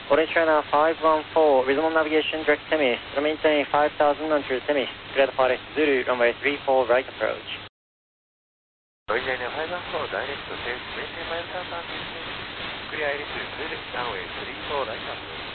Orange China 514, Reasonable Navigation, direct Temis, maintaining 5000 onto Temis, clear for Zulu, runway 34, right approach. Orange China 514, direct to Temis, maintain 5000 onto Temis, clear to Zulu, runway 34, right approach.